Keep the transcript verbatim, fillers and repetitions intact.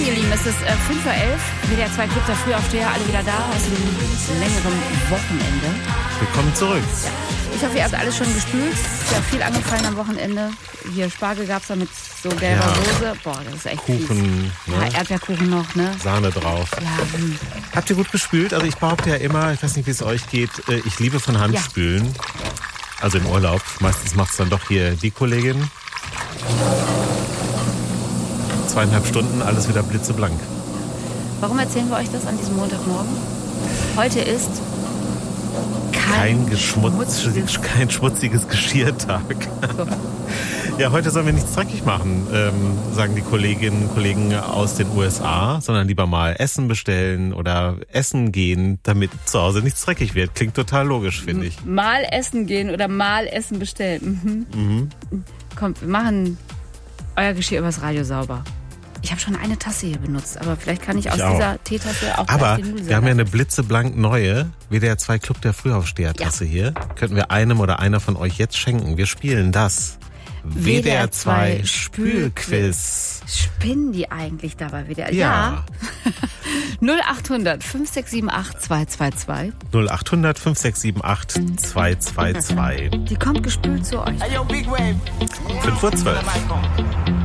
Morgen, ihr Lieben. Es ist äh, fünf Uhr elf. W D R zwei Club der Frühaufsteher, alle wieder da aus dem längeren Wochenende. Willkommen zurück. Ja. Ich hoffe, ihr habt alles schon gespült. Ist ja viel angefallen am Wochenende. Hier Spargel gab es da mit so gelber Ja. Soße. Boah, das ist echt Kuchen, fies. ne? Ja, Erdbeerkuchen noch, ne? Sahne drauf. Ja, hm. Habt ihr gut gespült? Also ich behaupte ja immer, ich weiß nicht, wie es euch geht, äh, ich liebe von Hand Ja. spülen. Also im Urlaub. Meistens macht es dann doch hier die Kollegin. Zweieinhalb Stunden, alles wieder blitzeblank. Warum erzählen wir euch das an diesem Montagmorgen? Heute ist Kein, kein, Geschmutz, schmutziges- kein schmutziges Geschirrtag. So. Ja, heute sollen wir nichts dreckig machen, ähm, sagen die Kolleginnen und Kollegen aus den U S A, sondern lieber mal Essen bestellen oder essen gehen, damit zu Hause nichts dreckig wird. Klingt total logisch, finde ich. Mal essen gehen oder mal Essen bestellen. Mhm. Mhm. Kommt, wir machen euer Geschirr übers Radio sauber. Ich habe schon eine Tasse hier benutzt, aber vielleicht kann ich aus Ich auch. dieser Teetasse auch Aber gleich den wir haben ja eine Nudelsalat. blitzeblank neue W D R zwei Club der Frühaufsteher-Tasse hier. Könnten wir einem oder einer von euch jetzt schenken. Wir spielen das W D R zwei Spülquiz. Spinnen die eigentlich dabei wieder? Ja. null achthundert fünf sechs sieben acht zwei zwei zwei. null achthundert fünf sechs sieben acht zwei zwei zwei. Die kommt gespült zu euch. fünf Uhr zwölf.